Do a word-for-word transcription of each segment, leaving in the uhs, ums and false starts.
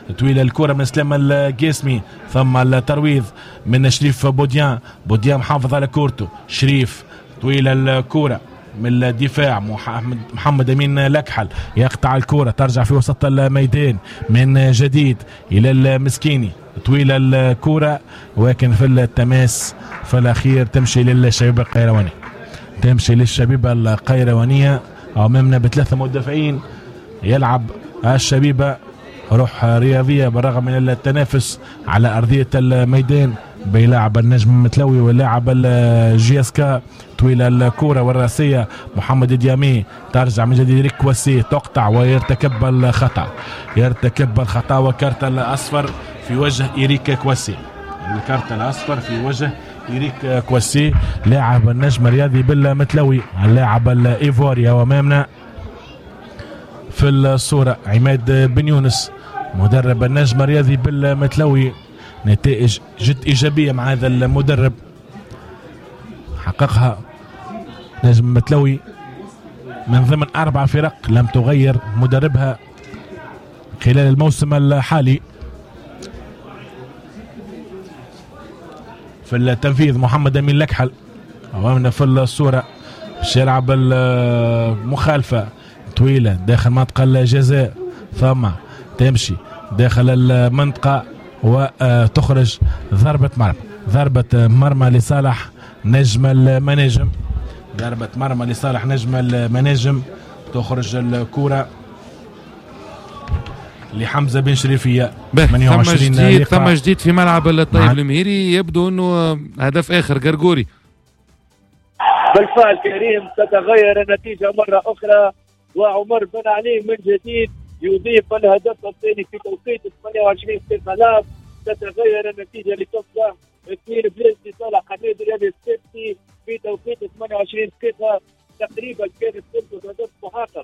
طويلة الكرة من سلام القاسمي، ثم الترويض من شريف بوديان. بوديان محافظ على كورته. شريف طويلة الكرة من الدفاع، محمد محمد امين لكحل يقطع الكرة، ترجع في وسط الميدان من جديد الى المسكيني. طويلة الكرة ولكن في التماس في الاخير تمشي للشبيبة القيرواني، تمشي للشبيبة القيروانية امامنا بثلاثة مدافعين. يلعب الشبيبة روح رياضية بالرغم من التنافس على أرضية الميدان بيلاعب النجم متلوي ولاعب الجياسكا. طويلة الكرة والراسية محمد ديامي، ترجع من جديد ريك كواسي، تقطع ويرتكب الخطأ، يرتكب الخطأ وكارت الأصفر في وجه إيريك كواسي. الكارت الأصفر في وجه إيريك كواسي لاعب النجم الرياضي بالمتلوي، اللاعب الإيفوريا. وأمامنا في الصورة عماد بن يونس مدرب النجم الرياضي بالمتلوي، نتائج جد إيجابية مع هذا المدرب حققها نجم متلوي من ضمن أربع فرق لم تغير مدربها خلال الموسم الحالي. في التنفيذ محمد أمين لكحل أمامنا في الصورة، باش يلعب المخالفة طويلة داخل منطقة الجزاء، ثم تمشي داخل المنطقة وتخرج ضربة مرمى، ضربة مرمى لصالح نجم المناجم، ضربة مرمى لصالح نجم المناجم. تخرج الكرة لحمزة بن شريفية. ثمانية وعشرين ثم جديد ثم جديد في ملعب الطيب المهيري، يبدو انه هدف اخر قرقوري. بالفعل كريم تتغير النتيجة مرة أخرى، وعمر بن علي من جديد يضيف الهدف الثاني في توقيت ثمانية وعشرين دقيقة. تتغير النتيجة لتصبح اثنين بليز لصالح النادي الرياضي السيفتي في توقيت ثمانية وعشرين دقيقة. تقريبا كانت فرصة هدف محقق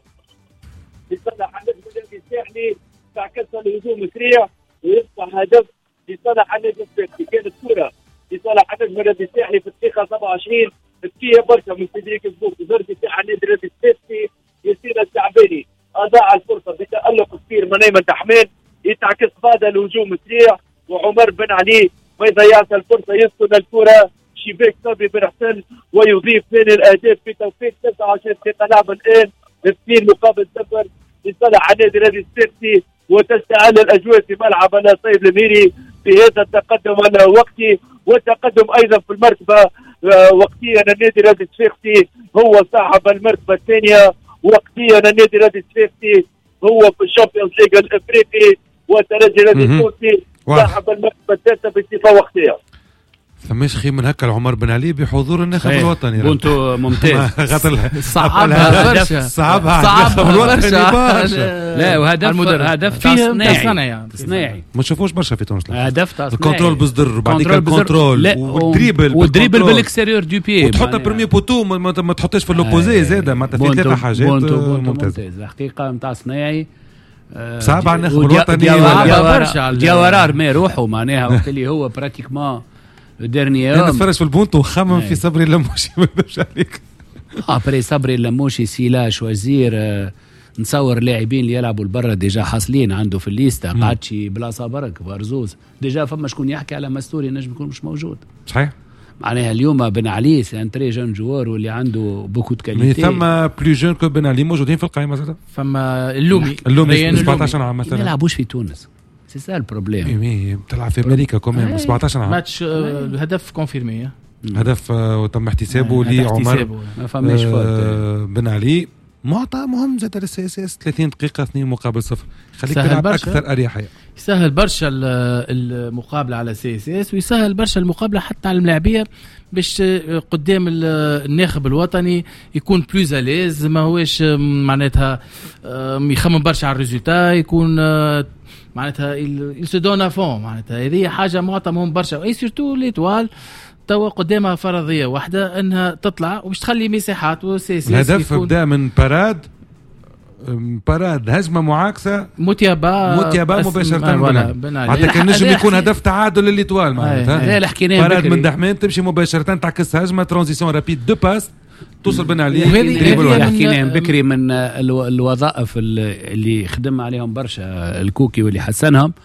لصالح النادي الرياضي الساحلي، تعكس الهجوم سريع ويصبح هدف لصالح النادي السيفتي. كانت كرة لصالح النادي الرياضي الساحلي في الدقيقة سبعة وعشرين، ذكية برشا من سيدريك الزبوط، ضربة تاع النادي الرياضي السيفتي ياسين الشعباني أضاع الفرصة بتألق كبير من أيمن تحميد، يتعكس بعد الهجوم سريع وعمر بن علي ما يضيعش الفرصة، يسكن الكرة شباك صبري بن حسن ويضيف ثاني الأهداف في توقيت تسعة وعشرين دقيقة لعب الآن، اثنين مقابل صفر لصالح النادي الرياضي السيفتي. وتستعل الأجواء في ملعب الطيب الميري في هذا التقدم الوقتي، والتقدم أيضا في المرتبة وقتيا النادي الرياضي السيفتي هو صاحب المرتبة الثانية، وقتيا النادي الرياضي السيفتي هو في الشامبيونز ليج الافريقي، والترجي الرياضي التونسي صاحب المرتبة الثالثة بصفة وقتية. فماش خير من هكا العمر بن علي بحضور الناخب الوطني. بونتو ممتاز. صعبها برشا، صعبها الناخب الوطني برشا. لا وهدف هدف تصنيعي تصنيعي ما تشوفوش برشا في تونس. هدف تصنيعي، الكنترول بالصدر وبعدين الكنترول والدريبل والدريبل بالاكستيريور دو بي، وتحط البريمي بوتو ما تحطش في اللوبوزي زاده، معناتها في ثلاثه حاجات ممتازه. الحقيقه نتاع صناعي صعب على الناخب الوطني برشا. جوارار ما يروحوا معناها وقت اللي هو براتيكمون الدرني انا نتفرج في البونتو وخمم في صبري اللموشي. ما نكذبش عليك، ابري صبري اللموشي سيلاش وزير آه نصور لاعبين اللي يلعبوا البرا ديجا حاصلين عنده في الليستا، قعدشي بلاصه برك فارزوز ديجا، فما شكون يحكي على مستوري نجم يكون مش موجود. صحيح معناها اليوم بن علي سي ان تري جون جوار واللي عنده بوكو دو كاليتي. ثم بلو جون كو بن علي موجودين في القائمه زاد. فما اللومي اللومي سبعطاش عام مثلا ما يلعبوش في تونس، سي سا البروبليم. اي بتلعب في امريكا كمان سبعطاش عام. ماتش هدف كونفيرمي، هدف وتم احتسابه لعمر ما فماش آه بن علي. معطى مهم زاد للسي اس اس ثلاثين دقيقه اثنين مقابل صفر، خليك تلعب اكثر اريحيه. يسهل برشا المقابله على سي اس اس، ويسهل برشا المقابله حتى على الملاعبيه باش قدام الناخب الوطني يكون بلوز اليز، ما هوش معناتها يخمم برشا على الريزولتا، يكون معناتها يسدونا فون. معناتها هذه حاجه معطى مهم برشا، اي سورتو ليتوال توا قدامها فرضيه واحده انها تطلع ومش تخلي مساحات. وسيسي الهدف بدا من باراد باراد هجمه معاكسه متيابه متيابه مباشره حتى كان نجم يكون هدف تعادل الليتوال معناتها. لا حكينا باراد من دحمان تمشي مباشره تعكس هجمه ترانزيسيون رابيد دو باس توصل بن علي. هذه حكينا بكري من الوظائف اللي خدم عليهم برشا الكوكي واللي حسنهم